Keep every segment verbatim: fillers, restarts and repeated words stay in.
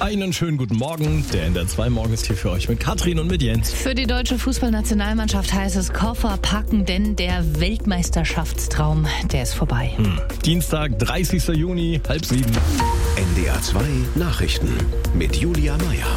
Einen schönen guten Morgen. Der N D R zwei Morgen ist hier für euch mit Katrin und mit Jens. Für die deutsche Fußballnationalmannschaft heißt es Koffer packen, denn der Weltmeisterschaftstraum, der ist vorbei. Hm. Dienstag, dreißigster Juni, halb sieben. N D R zwei Nachrichten mit Julia Meyer.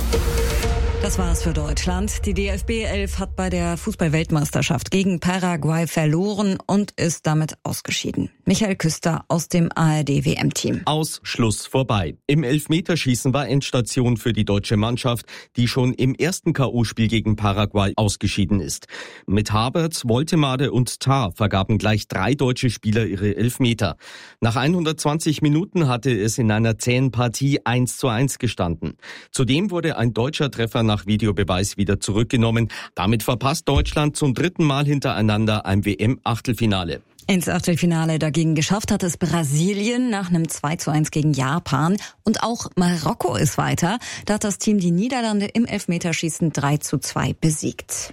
Das war's für Deutschland. Die D F B elf hat bei der Fußball-Weltmeisterschaft gegen Paraguay verloren und ist damit ausgeschieden. Michael Küster aus dem A R D-W M-Team. Aus, Schluss, vorbei. Im Elfmeterschießen war Endstation für die deutsche Mannschaft, die schon im ersten K O-Spiel gegen Paraguay ausgeschieden ist. Mit Havertz, Woltemade und Tah vergaben gleich drei deutsche Spieler ihre Elfmeter. Nach hundertzwanzig Minuten hatte es in einer zähen Partie eins zu eins gestanden. Zudem wurde ein deutscher Treffer nach Videobeweis wieder zurückgenommen. Damit verpasst Deutschland zum dritten Mal hintereinander ein W M-Achtelfinale. Ins Achtelfinale dagegen geschafft hat es Brasilien nach einem zwei zu eins gegen Japan. Und auch Marokko ist weiter. Da hat das Team die Niederlande im Elfmeterschießen drei zu zwei besiegt.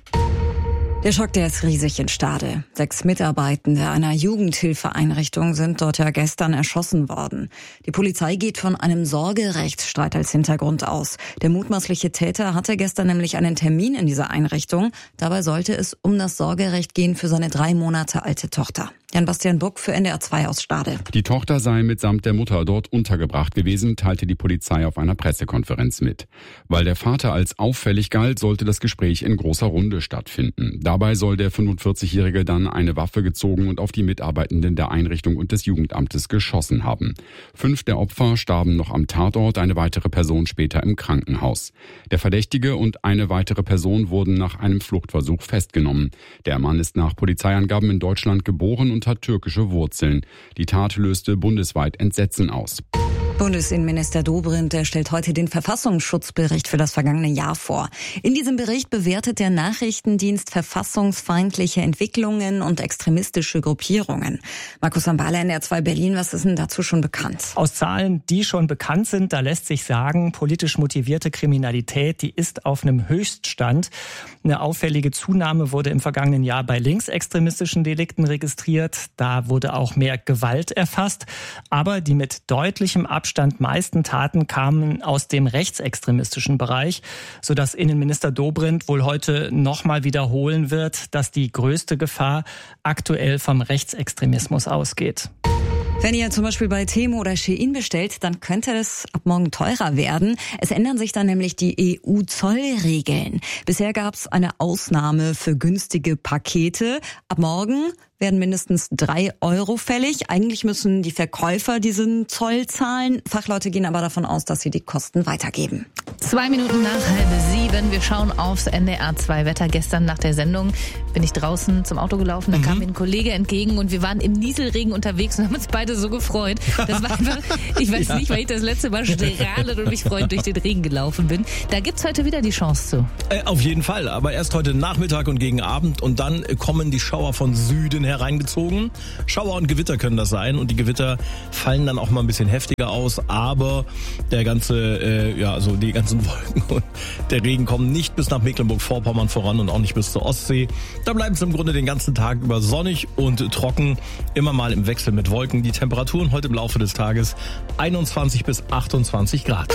Der Schock, der ist riesig in Stade. Sechs Mitarbeitende einer Jugendhilfeeinrichtung sind dort ja gestern erschossen worden. Die Polizei geht von einem Sorgerechtsstreit als Hintergrund aus. Der mutmaßliche Täter hatte gestern nämlich einen Termin in dieser Einrichtung. Dabei sollte es um das Sorgerecht gehen für seine drei Monate alte Tochter. Jan-Bastian Buck für N D R zwei aus Stade. Die Tochter sei mitsamt der Mutter dort untergebracht gewesen, teilte die Polizei auf einer Pressekonferenz mit. Weil der Vater als auffällig galt, sollte das Gespräch in großer Runde stattfinden. Dabei soll der fünfundvierzigjährige dann eine Waffe gezogen und auf die Mitarbeitenden der Einrichtung und des Jugendamtes geschossen haben. Fünf der Opfer starben noch am Tatort, eine weitere Person später im Krankenhaus. Der Verdächtige und eine weitere Person wurden nach einem Fluchtversuch festgenommen. Der Mann ist nach Polizeiangaben in Deutschland geboren und hat türkische Wurzeln. Die Tat löste bundesweit Entsetzen aus. Bundesinnenminister Dobrindt, der stellt heute den Verfassungsschutzbericht für das vergangene Jahr vor. In diesem Bericht bewertet der Nachrichtendienst verfassungsfeindliche Entwicklungen und extremistische Gruppierungen. Markus Sambala, N D R zwei Berlin, was ist denn dazu schon bekannt? Aus Zahlen, die schon bekannt sind, da lässt sich sagen, politisch motivierte Kriminalität, die ist auf einem Höchststand. Eine auffällige Zunahme wurde im vergangenen Jahr bei linksextremistischen Delikten registriert. Da wurde auch mehr Gewalt erfasst. Aber die mit deutlichem Abstand Abstand meisten Taten kamen aus dem rechtsextremistischen Bereich, sodass Innenminister Dobrindt wohl heute nochmal wiederholen wird, dass die größte Gefahr aktuell vom Rechtsextremismus ausgeht. Wenn ihr zum Beispiel bei Temu oder Shein bestellt, dann könnte es ab morgen teurer werden. Es ändern sich dann nämlich die E U-Zollregeln. Bisher gab es eine Ausnahme für günstige Pakete. Ab morgen werden mindestens drei Euro fällig. Eigentlich müssen die Verkäufer diesen Zoll zahlen. Fachleute gehen aber davon aus, dass sie die Kosten weitergeben. Zwei Minuten nach halb sieben. Wir schauen aufs N D R zwei Wetter. Gestern nach der Sendung bin ich draußen zum Auto gelaufen. Da mhm. kam mir ein Kollege entgegen und wir waren im Nieselregen unterwegs und haben uns beide so gefreut. Das war einfach, ich weiß ja. nicht, weil ich das letzte Mal strahlend und mich freund durch den Regen gelaufen bin. Da gibt's heute wieder die Chance zu. Äh, auf jeden Fall. Aber erst heute Nachmittag und gegen Abend. Und dann kommen die Schauer von Süden hereingezogen. Schauer und Gewitter können das sein. Und die Gewitter fallen dann auch mal ein bisschen heftiger aus. Aber der ganze, äh, ja, also die ganzen Wolken und der Regen kommen nicht bis nach Mecklenburg-Vorpommern voran und auch nicht bis zur Ostsee. Da bleibt es im Grunde den ganzen Tag über sonnig und trocken. Immer mal im Wechsel mit Wolken. Die Temperaturen heute im Laufe des Tages einundzwanzig bis achtundzwanzig Grad.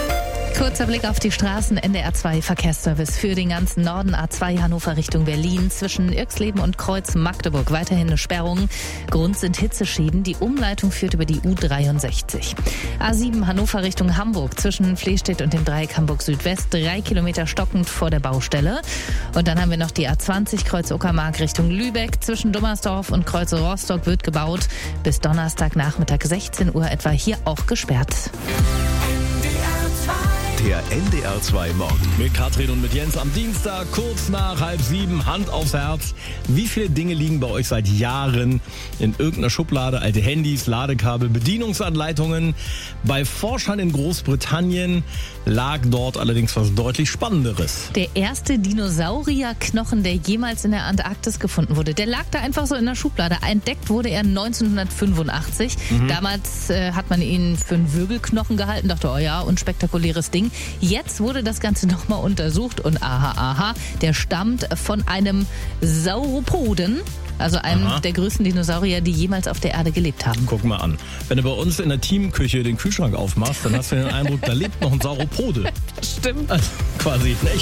Kurzer Blick auf die Straßen. N D R zwei Verkehrsservice für den ganzen Norden. A zwei Hannover Richtung Berlin. Zwischen Irxleben und Kreuz Magdeburg weiterhin eine Sperrung. Grund sind Hitzeschäden. Die Umleitung führt über die U dreiundsechzig. A sieben Hannover Richtung Hamburg. Zwischen Flehstedt und dem Dreieck Hamburg Südwest. Drei Kilometer stockend vor der Baustelle. Und dann haben wir noch die A zwanzig Kreuz Uckermark Richtung Lübeck. Zwischen Dummersdorf und Kreuz Rostock wird gebaut. Bis Donnerstagnachmittag sechzehn Uhr etwa hier auch gesperrt. Der N D R zwei Morgen. Mit Katrin und mit Jens am Dienstag, kurz nach halb sieben, Hand aufs Herz. Wie viele Dinge liegen bei euch seit Jahren in irgendeiner Schublade? Alte Handys, Ladekabel, Bedienungsanleitungen. Bei Forschern in Großbritannien lag dort allerdings was deutlich Spannenderes. Der erste Dinosaurierknochen, der jemals in der Antarktis gefunden wurde, der lag da einfach so in der Schublade. Entdeckt wurde er neunzehnhundertfünfundachtzig. Mhm. Damals äh, hat man ihn für einen Wirbelknochen gehalten. Dachte, oh ja, unspektakuläres Ding. Jetzt wurde das Ganze nochmal untersucht und aha, aha, der stammt von einem Sauropoden. Also einem Aha. der größten Dinosaurier, die jemals auf der Erde gelebt haben. Guck mal an. Wenn du bei uns in der Teamküche den Kühlschrank aufmachst, dann hast du den Eindruck, da lebt noch ein Sauropode. Stimmt. Also quasi ein echter